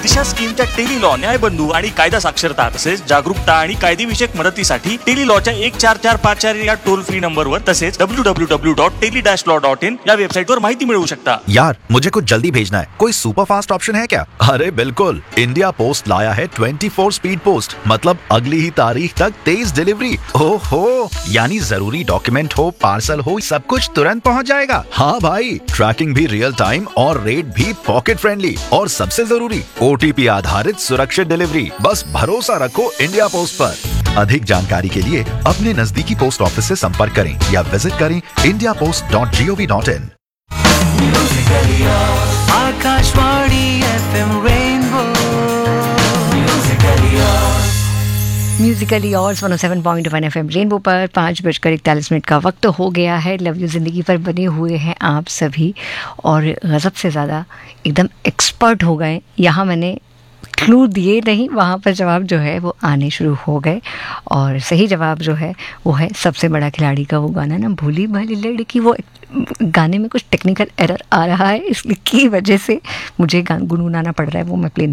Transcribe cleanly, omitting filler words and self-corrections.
दिशा स्कीमच्या tele law, न्यायबंधू आणि कायदा साक्षरता तसेच जागरूकता आणि कायदेविषयक मदतीसाठी टेली लॉच्या 14454 या टोल फ्री नंबरवर तसेच www.tele-law.in या वेबसाईटवर माहिती मिळवू शकता. यार मुझे कुछ जल्दी भेजना है, कोई सुपर फास्ट ऑप्शन है क्या? अरे बिल्कुल, इंडिया पोस्ट लाया है 24 स्पीड पोस्ट, मतलब अगली ही तारीख तक तेज डिलीवरी. ओहो, यानी जरूरी डॉक्यूमेंट हो, पार्सल हो, सब कुछ तुरंत पहुंच जाएगा. हाँ भाई, ट्रैकिंग भी रियल टाइम और रेट भी पॉकेट फ्रेंडली और सबसे जरूरी OTP आधारित सुरक्षित डिलीवरी. बस भरोसा रखो इंडिया पोस्ट पर. अधिक जानकारी के लिए अपने नजदीकी पोस्ट ऑफिस से संपर्क करें या विजिट करें indiapost.gov.in. Akashvani FM rainbow Musically और 107.1 FM रेनबो पर 5:41 का वक्त हो गया है. लव यू ज़िंदगी पर बने हुए हैं आप सभी और गज़ब से ज़्यादा एकदम एक्सपर्ट हो गए. यहाँ मैंने क्लू दिए नहीं, वहाँ पर जवाब जो है वो आने शुरू हो गए और सही जवाब जो है वो है सबसे बड़ा खिलाड़ी का वो गाना ना, भोली भाली लड़की. वो गाने में कुछ टेक्निकल एरर आ रहा है, इसकी वजह से मुझे गुनगुनाना पड़ रहा है, वो मैं प्ले